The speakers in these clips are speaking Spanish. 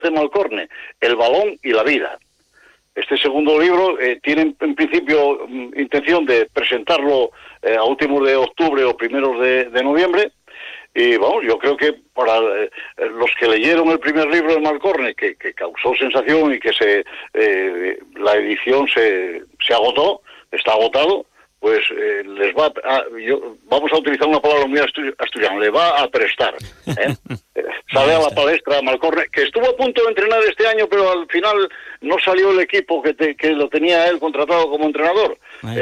de Malcorne, El balón y la vida. Este segundo libro tiene en principio intención de presentarlo a últimos de octubre o primeros de noviembre. Y vamos, yo creo que para los que leyeron el primer libro de Malcorne, que causó sensación y que la edición se agotó, está agotado, pues les va vamos a utilizar una palabra muy asturiana, le va a prestar. Sale a la palestra Malcorne, que estuvo a punto de entrenar este año, pero al final no salió el equipo que lo tenía él contratado como entrenador.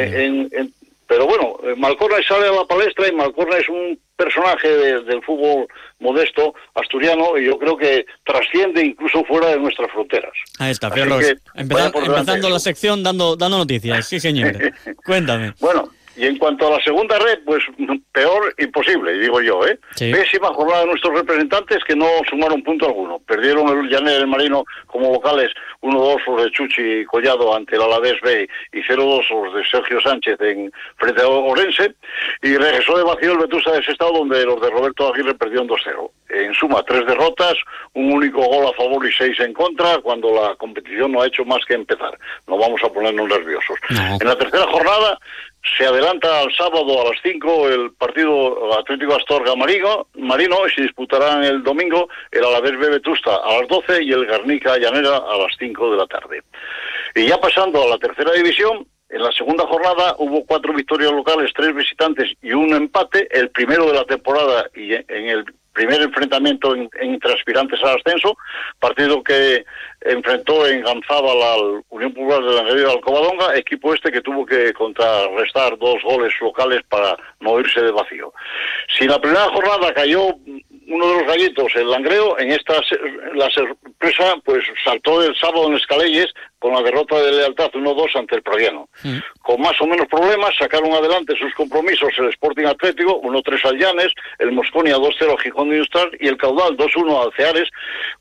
Pero bueno, Malcorne sale a la palestra y Malcorne es un personaje del fútbol modesto asturiano y yo creo que trasciende incluso fuera de nuestras fronteras. Ahí está, Fierros. Empezando la sección dando noticias, sí señor. Cuéntame. Bueno, y en cuanto a la segunda red, pues peor imposible, digo yo, ¿eh? Sí. Pésima jornada de nuestros representantes que no sumaron punto alguno. Perdieron el Llaner y el Marino como vocales 1-2 los de Chuchi Collado ante el Alavés B y 0-2 los de Sergio Sánchez frente a Orense, y regresó de vacío el Vetusta de Sestao, donde los de Roberto Aguirre perdieron 2-0. En suma, 3 derrotas, un único gol a favor y 6 en contra, cuando la competición no ha hecho más que empezar. No vamos a ponernos nerviosos. No. En la tercera jornada se adelanta al sábado a las 5 el partido Atlético Astorga Marino y se disputarán el domingo el Alavés B Vetusta a las 12 y el Garnica Llanera a las 5 de la tarde. Y ya pasando a la tercera división, en la segunda jornada hubo 4 victorias locales, 3 visitantes y un empate, el primero de la temporada y en el primer enfrentamiento entre aspirantes al ascenso, partido que enfrentó en Ganzábal al Unión Popular de Langreo de Alcobadonga, equipo que tuvo que contrarrestar 2 goles locales para no irse de vacío. Si en la primera jornada cayó uno de los gallitos, el Langreo, en esta la sorpresa pues saltó el sábado en Escaleyes con la derrota de Lealtad 1-2 ante el Praviano. Con más o menos problemas sacaron adelante sus compromisos el Sporting Atlético 1-3 al Llanes, el Mosconia 2-0 al Gijón Industrial y el Caudal 2-1 al Ceares,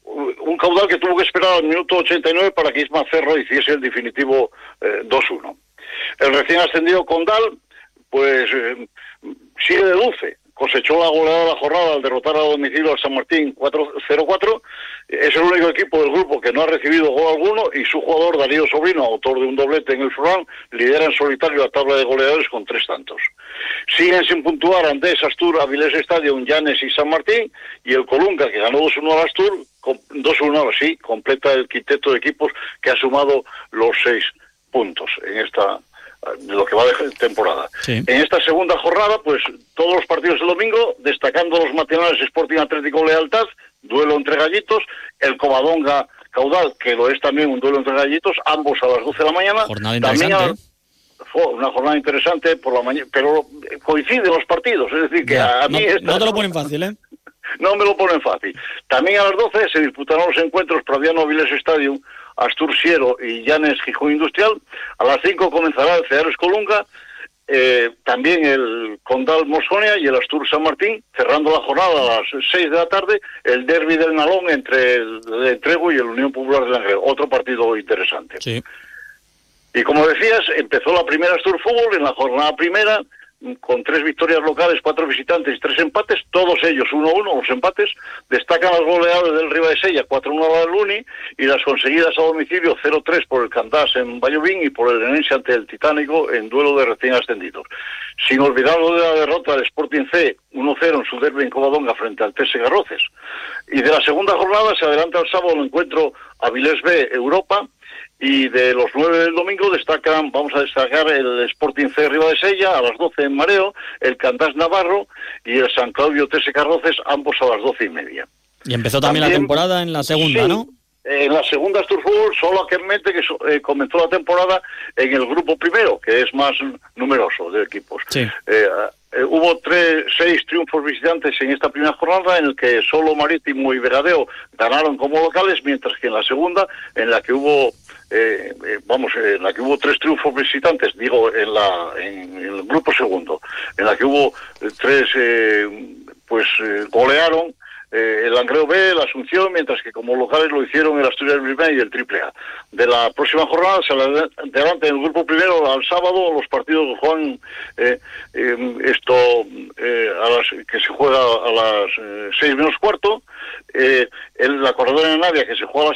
un Caudal que tuvo que esperar al minuto 89 para que Isma Cerro hiciese el definitivo 2-1. El recién ascendido Condal pues sigue de dulce. Cosechó la goleada de la jornada al derrotar a domicilio al San Martín 0-4. Es el único equipo del grupo que no ha recibido gol alguno y su jugador Darío Sobrino, autor de un doblete en el Furán, lidera en solitario la tabla de goleadores con 3 tantos. Siguen sin puntuar Andés, Astur, Avilés Stadium, Llanes y San Martín, y el Colunga, que ganó 2-1 al Astur, 2-1 así, completa el quinteto de equipos que ha sumado los 6 puntos en lo que va de temporada. Sí. En esta segunda jornada, pues todos los partidos del domingo, destacando los matinales Sporting Atlético Lealtad, duelo entre gallitos, el Covadonga Caudal, que lo es también un duelo entre gallitos, ambos a las 12 de la mañana. Jornada interesante. Fue una jornada interesante por la mañana, pero coinciden los partidos, es decir, que ya, a mí... No te lo ponen fácil, ¿eh? No me lo ponen fácil. También a las 12 se disputarán los encuentros Praviano Avilés Stadium, Astur Siero y Llanes Gijón Industrial. A las 5 comenzará el Ceares Colunga, también el Condal Mosconia y el Astur San Martín, cerrando la jornada a las 6 de la tarde, el derbi del Nalón entre el Entrego y el Unión Popular de Langreo, otro partido interesante. Sí. Y como decías, empezó la primera Astur Fútbol en la jornada primera, con 3 victorias locales, 4 visitantes y 3 empates, todos ellos 1-1, los empates. Destacan las goleadas del Ribadesella, 4-1 al Luni, y las conseguidas a domicilio 0-3 por el Candás en Vallovín y por el Lenense ante el Titánico en duelo de recién ascendidos. Sin olvidarlo de la derrota del Sporting C 1-0 en su derbi en Covadonga frente al TS Garroces. Y de la segunda jornada se adelanta el sábado el encuentro Avilés B Europa. Y de los 9 del domingo vamos a destacar el Sporting C Ribadesella a las 12 en Mareo, el Candás Navarro y el San Claudio TS Carroces, ambos a las 12:30. Y empezó también la temporada en la segunda, sí, ¿no? En la segunda Astur Fútbol, solo aquelmente que comenzó la temporada en el grupo primero, que es más numeroso de equipos. Sí. Hubo 6 triunfos visitantes en esta primera jornada, en el que solo Marítimo y Vegadeo ganaron como locales, mientras que en la segunda, en la que hubo en la que hubo 3 triunfos visitantes, digo, en el grupo segundo, en la que hubo 3 golearon el Langreo B, la Asunción, mientras que como locales lo hicieron el Asturias B y el AAA. De la próxima jornada se adelanta en el grupo primero al sábado los partidos de Juan que se juega a las 6 menos cuarto, la Corredora de Navia que se juega a las